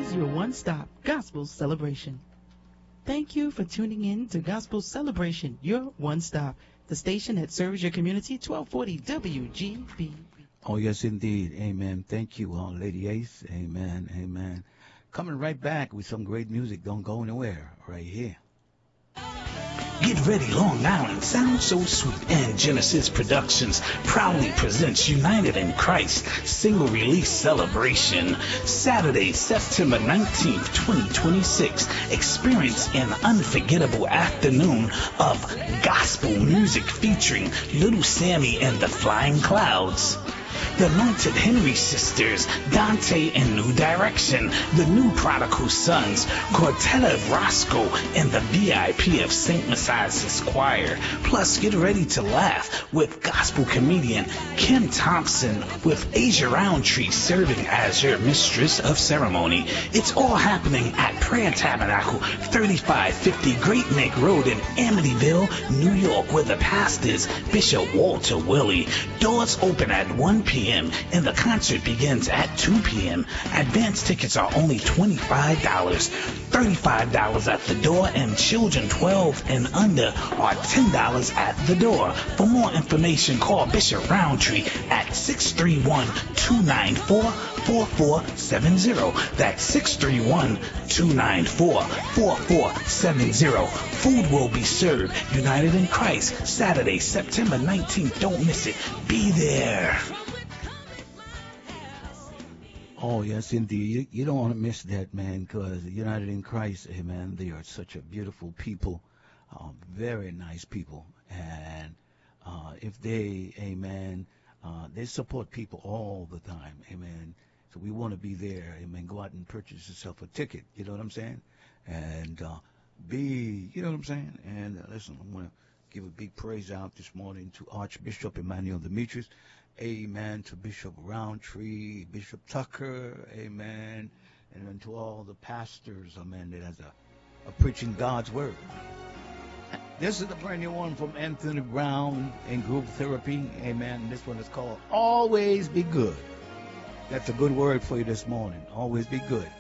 is your one-stop gospel celebration. Thank you for tuning in to Gospel Celebration, your one-stop, the station that serves your community, 1240 WGB. Oh, yes, indeed. Amen. Thank you, Lady Ace. Amen. Amen. Coming right back with some great music. Don't go anywhere. Right here. Get ready, Long Island. Sound So Sweet and Genesis Productions proudly presents United in Christ single release celebration. Saturday, September 19th, 2026. Experience an unforgettable afternoon of gospel music featuring Little Sammy and the Flying Clouds, the Anointed Henry Sisters, Dante and New Direction, the New Prodigal Sons, Cortella of Roscoe, and the VIP of St. Messiah's Choir. Plus, get ready to laugh with gospel comedian Kim Thompson with Asia Roundtree serving as your mistress of ceremony. It's all happening at Prayer Tabernacle, 3550 Great Neck Road in Amityville, New York, where the pastor is Bishop Walter Willie. Doors open at 1 p.m. and the concert begins at 2 p.m. Advance tickets are only $25, $35 at the door, and children 12 and under are $10 at the door. For more information, call Bishop Roundtree at 631-294-4470. That's 631-294-4470. Food will be served. United in Christ, Saturday, September 19th. Don't miss it. Be there. Oh, yes, indeed. You don't want to miss that, man, because United in Christ, amen, they are such a beautiful people, very nice people. And if they, amen, they support people all the time, amen. So we want to be there, amen. Go out and purchase yourself a ticket, you know what I'm saying? And you know what I'm saying? And listen, I want to give a big praise out this morning to Archbishop Emmanuel Demetrius. Amen. To Bishop Roundtree, Bishop Tucker, amen. And then to all the pastors, amen, that has a preaching God's word. This is the brand new one from Anthony Brown in Group Therapy, amen. This one is called Always Be Good. That's a good word for you this morning. Always be good.